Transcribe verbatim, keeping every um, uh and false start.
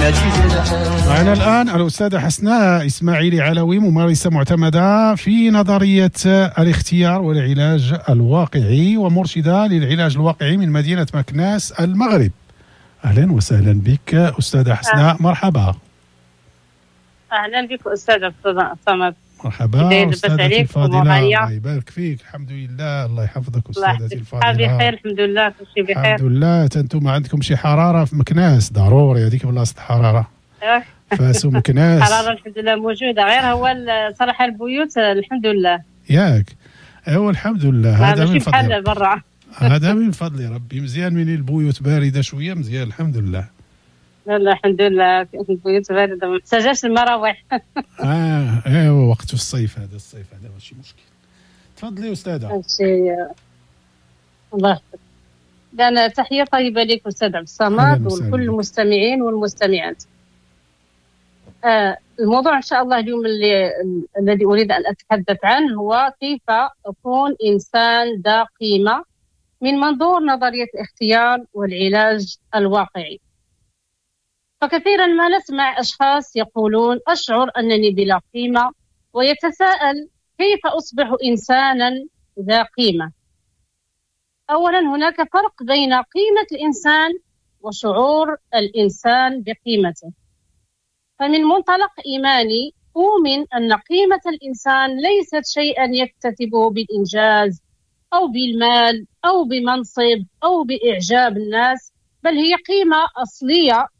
معنا الآن الأستاذة حسناء إسماعيلي علوي، ممارسة معتمدة في نظرية الاختيار والعلاج الواقعي ومرشدة للعلاج الواقعي من مدينة مكناس المغرب. أهلا وسهلا بك أستاذة حسناء. مرحبا. أهلا بك أستاذة صمد. مرحبا أستاذتي الفاضلة، الله يبارك فيك. الحمد لله، الله يحفظك أستاذتي الفاضلة. بخير الحمد لله، كل شيء بخير الحمد لله. أنتم عندكم شي حرارة في مكناس؟ ضروري هذيك بلاصة الحرارة. فاسو مكناس حرارة الحمد لله موجودة، غير هو صراحة البيوت الحمد لله. ياك هو الحمد لله، هذا من فضل برا. هذا من فضل ربي. مزيان من البيوت باردة شوية، مزيان الحمد لله. لا لا الحمد لله، البيوت باردة ما محتاجاش المراوح. اه ايوا وقت الصيف، هذا الصيف هذا ماشي مشكل. تفضلي استاذة. هادشي الله يحفظك. أنا تحية طيبة لك أستاذ عبد الصمد ولكل المستمعين والمستمعات. آه الموضوع إن شاء الله اليوم اللي الذي أريد أن أتحدث عنه هو كيف أكون إنسان ذا قيمة من منظور نظرية الاختيار والعلاج الواقعي. فكثيرا ما نسمع أشخاص يقولون أشعر أنني بلا قيمة، ويتساءل كيف أصبح إنسانا ذا قيمة. أولا هناك فرق بين قيمة الإنسان وشعور الإنسان بقيمته. فمن منطلق إيماني أؤمن أن قيمة الإنسان ليست شيئا يكتسبه بالإنجاز أو بالمال أو بمنصب أو بإعجاب الناس، بل هي قيمة أصلية